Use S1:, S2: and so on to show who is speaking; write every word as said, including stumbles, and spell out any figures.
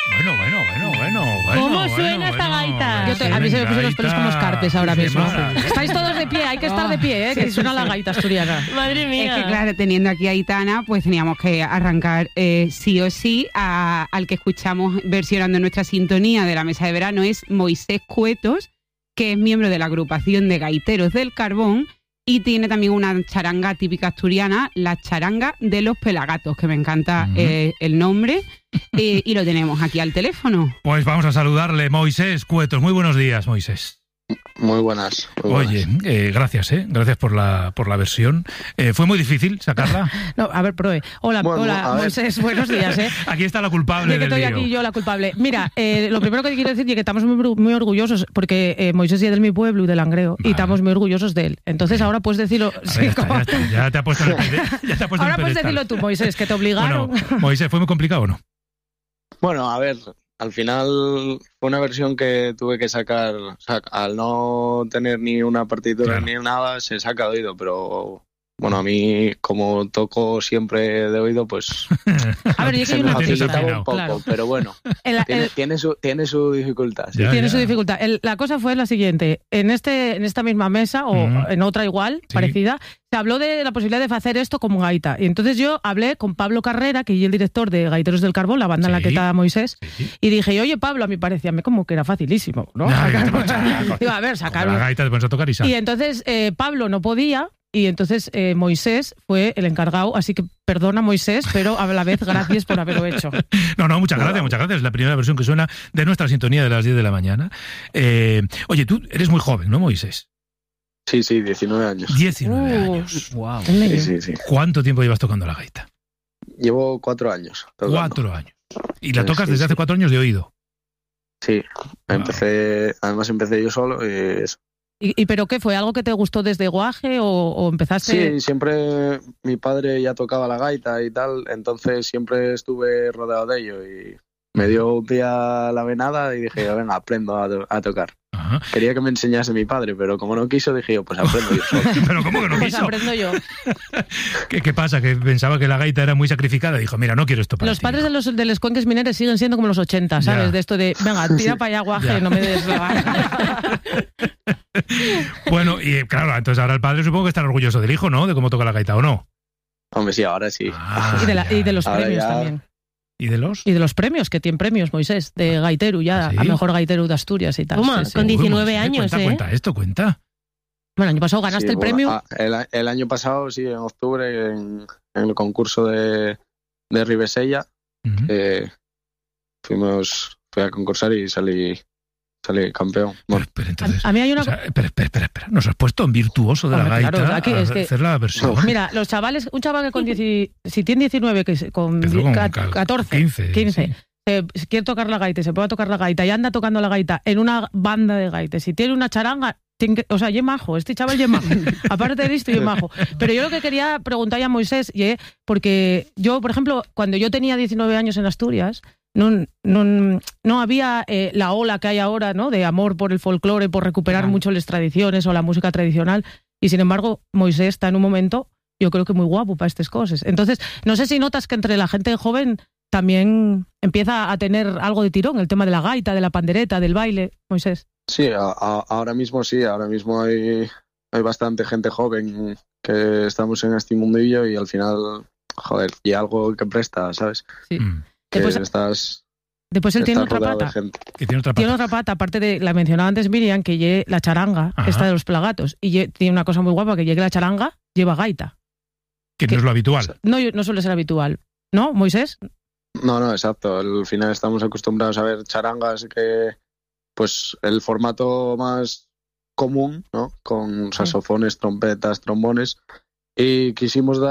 S1: Bueno, bueno, bueno, bueno, bueno.
S2: ¿Cómo
S1: bueno,
S2: suena
S1: bueno,
S2: esta gaita?
S3: Yo te, a mí se me pusieron los pelos como escarpes ahora
S1: Qué
S3: mismo.
S1: maravilla.
S3: Estáis todos de pie, hay que estar de pie, ¿eh? Que suena la gaita asturiana.
S2: Madre mía.
S4: Es que claro, teniendo aquí a Aitana, pues teníamos que arrancar eh, sí o sí a- al que escuchamos versionando nuestra sintonía de la mesa de verano, es Moisés Cuetos, que es miembro de la agrupación de gaiteros del Carbón y tiene también una charanga típica asturiana, la charanga de los Pelagatos, que me encanta
S1: Ujú.
S4: eh, el nombre, eh, y lo tenemos aquí al teléfono.
S1: Pues vamos a saludarle, Moisés Cuetos. Muy buenos días, Moisés.
S5: Muy buenas. Muy buenas.
S1: Oye, eh, gracias, ¿eh? Gracias por la, por la versión. Eh, ¿Fue muy difícil sacarla?
S3: No, a ver, Proe. Hola,
S5: Bueno,
S3: hola,
S5: a ver.
S3: Moisés, buenos días, ¿eh?
S1: Aquí está la culpable
S3: Sí, que
S1: del
S3: estoy
S1: lío.
S3: aquí yo la culpable. Mira, eh, lo primero que te quiero decir es que estamos muy, bru- muy orgullosos, porque eh, Moisés es de mi pueblo y de Langreo,
S1: Vale.
S3: y estamos muy orgullosos de él. Entonces ahora puedes decirlo...
S1: A ver,
S3: sí,
S1: ya, está,
S3: como-
S1: ya, está, ya te ha puesto en el pede- ya te ha puesto en
S3: ahora
S1: el
S3: puedes
S1: pedestal.
S3: decirlo tú, Moisés, que te obligaron...
S1: Bueno, Moisés, ¿fue muy complicado o no?
S5: Bueno, a ver, al final fue una versión que tuve que sacar, o sea, al no tener ni una partitura
S1: Claro.
S5: ni nada, se saca de oído, pero bueno, a mí como toco siempre de oído, pues
S3: A ver, yo que
S5: se
S3: hay
S5: me
S3: una
S1: tienes
S3: cosita,
S5: facilitaba
S1: afinado.
S5: un poco,
S3: claro.
S5: pero bueno,
S3: El- el-
S5: tiene, tiene su, tiene su dificultad. sí.
S1: Ya,
S3: Tiene
S1: ya.
S3: su dificultad. El- la cosa fue la siguiente. En este, en esta misma mesa, o
S1: Ujú.
S3: en otra igual,
S1: Sí.
S3: parecida, se habló de la posibilidad de hacer esto como gaita. Y entonces yo hablé con Pablo Carrera, que es el director de Gaiteros del Carbón, la banda en la
S1: Sí.
S3: que está Moisés,
S1: Sí.
S3: y dije, oye, Pablo, a mí parecíame como que era facilísimo, ¿no?
S1: Ya,
S3: Sacar-
S1: que te pones-
S3: Digo, a ver,
S1: Con
S3: sacar...
S1: la gaita te pones a tocar y sale.
S3: Y entonces eh, Pablo no podía, y entonces eh, Moisés fue el encargado, así que perdona, Moisés, pero a la vez gracias por haberlo hecho.
S1: No, no, muchas gracias, muchas gracias. Es la primera versión que suena de nuestra sintonía de las diez de la mañana. Eh, oye, tú eres muy joven, ¿no, Moisés?
S5: Sí, sí, diecinueve años.
S1: diecinueve
S3: Uh,
S1: años.
S3: Wow.
S5: Sí, sí, sí.
S1: ¿Cuánto tiempo llevas tocando la gaita?
S5: Llevo cuatro años tocando.
S1: Cuatro años. Y la
S5: Sí,
S1: tocas
S5: sí,
S1: desde hace
S5: sí.
S1: cuatro años de oído.
S5: Sí, empecé, además empecé yo solo y eso.
S3: ¿Y, y pero qué fue? ¿Algo que te gustó desde guaje o, o empezaste...?
S5: Sí, siempre mi padre ya tocaba la gaita y tal, entonces siempre estuve rodeado de ello y me dio un día la venada y dije, venga, aprendo a, to- a tocar.
S1: Ajá.
S5: Quería que me enseñase mi padre, pero como no quiso, dije yo, pues aprendo yo solo.
S1: Pero ¿cómo que no
S3: Pues
S1: quiso?
S3: aprendo yo.
S1: ¿Qué, qué pasa? Que pensaba que la gaita era muy sacrificada. Dijo, mira, no quiero esto para
S3: Los
S1: ti.
S3: padres de los, de los cuenques mineros siguen siendo como los ochenta, ¿sabes?
S1: Ya.
S3: De esto de, venga, tira para allá guaje,
S1: Ya.
S3: no me des la...
S1: Bueno, y claro, entonces ahora el padre supongo que estará orgulloso del hijo, ¿no? De cómo toca la gaita, ¿o no?
S5: Hombre, sí, ahora sí.
S1: Ah,
S3: y, de la-
S1: ya.
S3: y de los
S5: Ahora
S3: premios
S5: ya-
S3: también.
S1: ¿Y de los?
S3: Y de los premios, que tiene premios, Moisés, de gaiteru ya,
S1: ¿Ah, sí?
S3: a mejor gaiteru de Asturias y tal.
S2: Toma,
S3: Sí, sí.
S2: con
S1: Uy,
S2: diecinueve
S1: Moisés,
S2: años,
S1: cuenta,
S2: ¿eh?
S1: Cuenta esto, cuenta.
S3: Bueno, el año pasado ganaste
S5: Sí,
S3: el
S5: bueno,
S3: premio.
S5: ah, el, a- el año pasado, sí, en octubre, en, en el concurso de, de Ribesella,
S1: Ujú.
S5: eh, fuimos, fui a concursar y salí, salí campeón. Bueno,
S1: Pero, pero entonces,
S3: A- a mí hay una
S1: o sea, espera, espera, espera, espera. Nos has puesto en virtuoso de la
S3: Hombre,
S1: gaita
S3: claro, aquí
S1: a
S3: es que-
S1: hacer la versión.
S3: Mira, los chavales, un chaval que con diez, si tiene diecinueve, que se- con,
S1: Empezó con
S3: ca-
S1: ca-
S3: catorce,
S1: quince,
S3: quince,
S1: sí.
S3: eh, quiere tocar la gaita y se puede tocar la gaita y anda tocando la gaita en una banda de gaites, si tiene una charanga, tiene que- o sea, ye majo, este chaval ye majo. Aparte de esto, ye majo. Pero yo lo que quería preguntar a Moisés, ye, porque yo, por ejemplo, cuando yo tenía diecinueve años en Asturias, no, no, no había eh, la ola que hay ahora, ¿no? De amor por el folclore, por recuperar
S4: Claro.
S3: mucho las tradiciones o la música tradicional. Y sin embargo, Moisés está en un momento, yo creo que muy guapo para estas cosas. Entonces, no sé si notas que entre la gente joven también empieza a tener algo de tirón, el tema de la gaita, de la pandereta, del baile, Moisés.
S5: sí, a- a- ahora mismo sí, ahora mismo hay, hay bastante gente joven que estamos en este mundillo y al final, joder, y algo que presta, ¿sabes?
S1: Mm.
S5: Que
S3: Después,
S5: estás,
S3: después él tiene
S5: estás
S3: otra
S5: rodeado de
S3: pata.
S5: gente.
S1: Que tiene otra
S3: Tiene
S1: pata.
S3: otra pata, aparte de la mencionaba antes Miriam, que lleve la charanga,
S1: Ajá.
S3: esta de los pelagatos. Y lle- tiene una cosa muy guapa, que llegue la charanga, lleva gaita.
S1: Que
S3: que-
S1: no es lo habitual.
S3: No, no suele ser habitual. ¿No, Moisés?
S5: No, no, exacto. Al final estamos acostumbrados a ver charangas que, pues, el formato más común, ¿no? Con saxofones, trompetas, trombones. Y quisimos dar